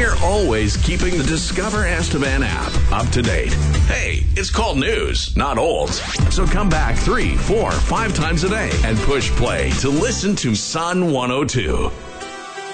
we're always keeping the Discover Estevan app up to date. Hey, it's called news, not olds. So come back 3, 4, 5 times a day and push play to listen to Sun 102.